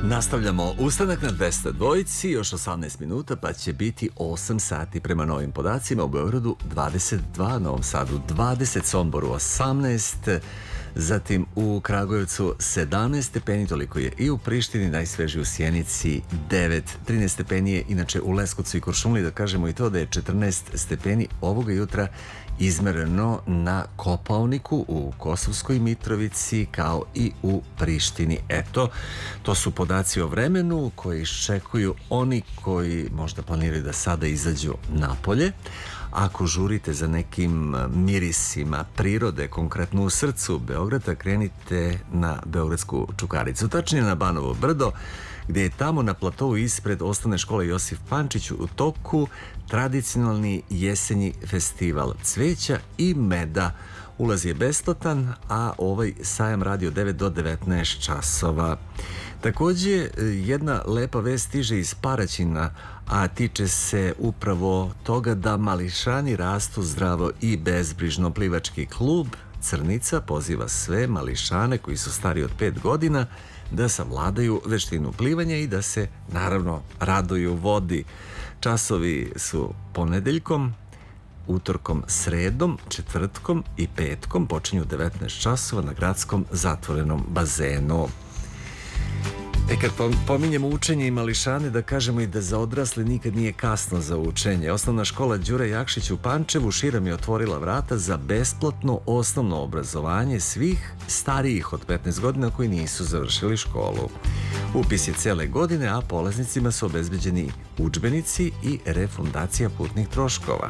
Nastavljamo ustanak na 202, još 18 minuta, pa će biti 8 sati prema novim podacima. U Beogradu 22, Novom Sadu 20, Somboru 18, zatim u Kragujevcu 17 stepeni, toliko je i u Prištini, najsvežiji u Sjenici 9, 13 stepeni je inače u Leskovcu i Kuršumliji, da kažemo i to da je 14 stepeni ovoga jutra izmereno na Kopaoniku u Kosovskoj Mitrovici kao i u Prištini. Eto, to su podaci o vremenu koji iščekuju oni koji možda planiraju da sada izađu napolje. Ako žurite za nekim mirisima prirode, konkretno u srcu Beograda, krenite na Beogradsku Čukaricu, tačnije na Banovo brdo, gdje je tamo na platovu ispred osnovne škole Josif Pančić u toku tradicionalni jesenji festival cveća i meda. Ulaz je besplatan, a ovaj sajam radi od 9 do 19 časova. Također, jedna lepa vest stiže iz Paraćina, a tiče se upravo toga da mališani rastu zdravo i bezbrižno. Plivački klub Crnica poziva sve mališane koji su stari od 5 godina da savladaju veštinu plivanja i da se, naravno, raduju vodi. Časovi su ponedeljkom, utorkom, sredom, četvrtkom i petkom, počinju 19 časova na gradskom zatvorenom bazenu. Kad pominjemo učenje i mališane, da kažemo i da za odrasle nikad nije kasno za učenje. Osnovna škola Đure Jakšić u Pančevu širom je otvorila vrata za besplatno osnovno obrazovanje svih starijih od 15 godina koji nisu završili školu. Upis je cele godine, a polaznicima su obezbeđeni udžbenici i refundacija putnih troškova.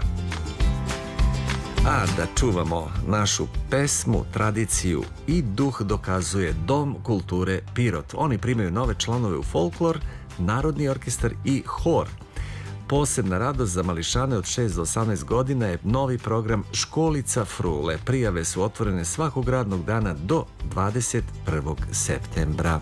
A da čuvamo našu pesmu, tradiciju i duh dokazuje Dom kulture Pirot. Oni primaju nove članove u folklor, Narodni orkestar i hor. Posebna radost za mališane od 6 do 18 godina je novi program Školica Frule. Prijave su otvorene svakog radnog dana do 21. septembra.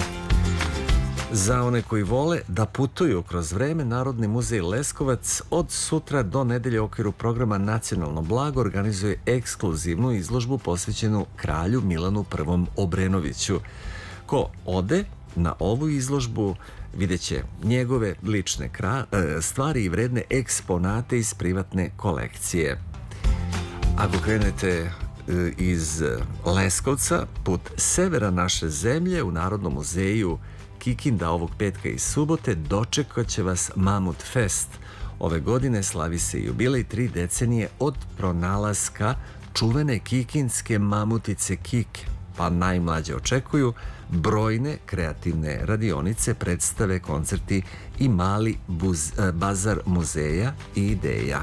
Za one koji vole da putuju kroz vreme, Narodni muzej Leskovac od sutra do nedelje u okviru programa Nacionalno blago organizuje ekskluzivnu izložbu posvećenu kralju Milanu I. Obrenoviću. Ko ode na ovu izložbu vidjet će njegove lične stvari i vredne eksponate iz privatne kolekcije. Ako krenete iz Leskovca, put severa naše zemlje u Narodnom muzeju Kikinda ovog petka i subote dočekat će vas Mamut Fest. Ove godine slavi se jubilej 3 decenije od pronalaska čuvene kikinske mamutice Kike, pa najmlađe očekuju brojne kreativne radionice, predstave, koncerti i mali bazar muzeja i ideja.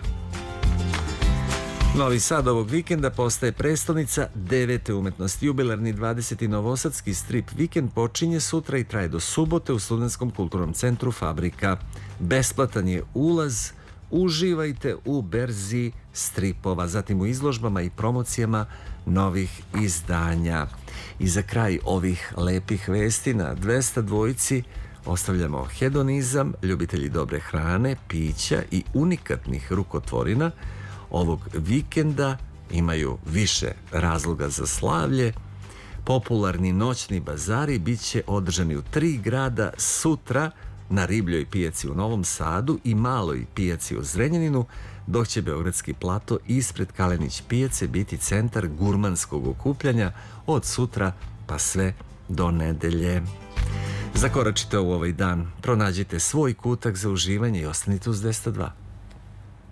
Novi Sad ovog vikenda postaje prestonica 9. umetnosti. Jubilarni 20. novosadski strip vikend počinje sutra i traje do subote u Studentskom kulturnom centru Fabrika. Besplatan je ulaz, uživajte u berzi stripova, zatim u izložbama i promocijama novih izdanja. I za kraj ovih lepih vesti na 202 ostavljamo hedonizam, ljubitelji dobre hrane, pića i unikatnih rukotvorina. Ovog vikenda imaju više razloga za slavlje. Popularni noćni bazari bit će održani u 3 grada sutra na Ribljoj pijaci u Novom Sadu i Maloj pijaci u Zrenjaninu, dok će Beogradski plato ispred Kalenić pijace biti centar gurmanskog okupljanja od sutra pa sve do nedelje. Zakoračite u ovaj dan, pronađite svoj kutak za uživanje i ostanite uz 202.